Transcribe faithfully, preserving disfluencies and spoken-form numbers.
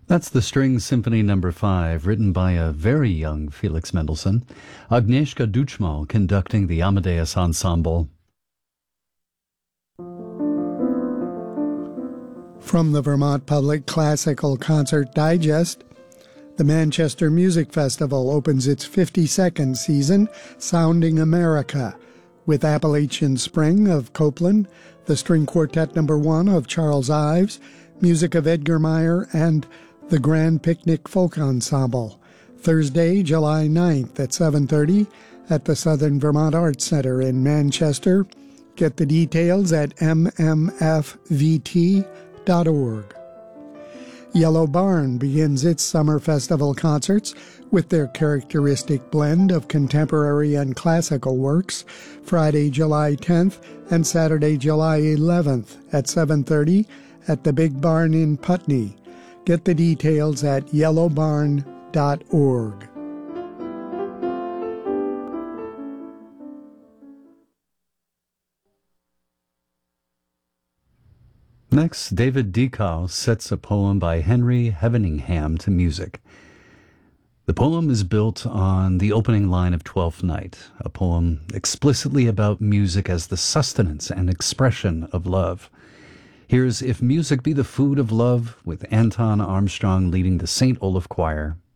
That's the String Symphony Number Five, written by a very young Felix Mendelssohn. Agnieszka Duchmal conducting the Amadeus Ensemble. From the Vermont Public Classical Concert Digest, the Manchester Music Festival opens its fifty-second season, Sounding America, with Appalachian Spring of Copeland, the String Quartet Number One of Charles Ives, music of Edgar Meyer, and the Grand Picnic Folk Ensemble, Thursday, July ninth at seven thirty at the Southern Vermont Arts Center in Manchester. Get the details at m m f v t dot org. Yellow Barn begins its summer festival concerts with their characteristic blend of contemporary and classical works, Friday, July tenth and Saturday, July eleventh at seven thirty at the Big Barn in Putney. Get the details at yellow barn dot org. Next, David Dekow sets a poem by Henry Heveningham to music. The poem is built on the opening line of Twelfth Night, a poem explicitly about music as the sustenance and expression of love. Here's If Music Be the Food of Love, with Anton Armstrong leading the Saint Olaf Choir.